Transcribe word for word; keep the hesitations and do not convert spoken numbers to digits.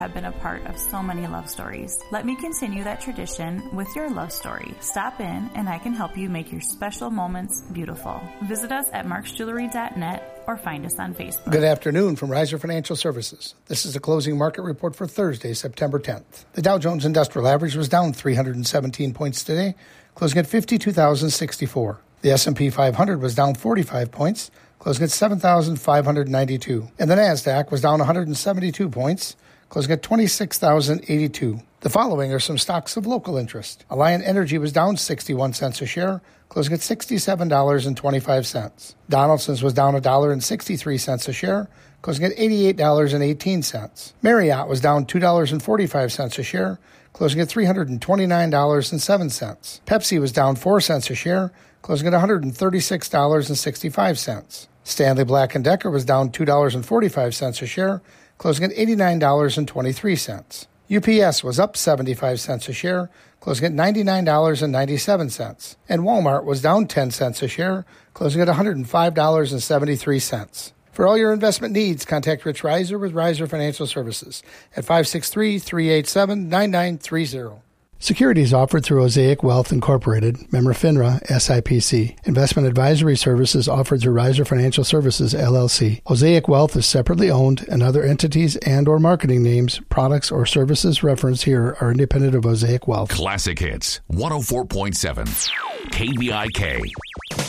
have been a part of so many love stories. Let me continue that tradition with your love story. Stop in and I can help you make your special moments beautiful. Visit us at marks jewelry dot net or find us on Facebook. Good afternoon from Riser Financial Services. This is the closing market report for Thursday, September tenth. The Dow Jones Industrial Average was down three hundred seventeen points today, closing at fifty-two thousand sixty-four. The S and P five hundred was down forty-five points, closing at seven thousand five hundred ninety-two. And the NASDAQ was down one hundred seventy-two points, closing at twenty-six thousand eighty-two. The following are some stocks of local interest. Alliant Energy was down sixty-one cents a share, closing at sixty-seven dollars and twenty-five cents. Donaldson's was down one dollar and sixty-three cents a share, closing at eighty-eight dollars and eighteen cents. Marriott was down two dollars and forty-five cents a share, closing at three hundred twenty-nine dollars and seven cents. Pepsi was down four cents a share, closing at one hundred thirty-six dollars and sixty-five cents. Stanley Black and Decker was down two dollars and forty-five cents a share, closing at eighty-nine dollars and twenty-three cents. U P S was up seventy-five cents a share, closing at ninety-nine dollars and ninety-seven cents. And Walmart was down ten cents a share, closing at one hundred five dollars and seventy-three cents. For all your investment needs, contact Rich Riser with Riser Financial Services at five six three, three eight seven, nine nine three zero. Securities offered through Osaic Wealth Incorporated, member FINRA, S I P C. Investment advisory services offered through Riser Financial Services, L L C. Osaic Wealth is separately owned, and other entities and or marketing names, products, or services referenced here are independent of Osaic Wealth. Classic Hits, one oh four point seven, K B I K.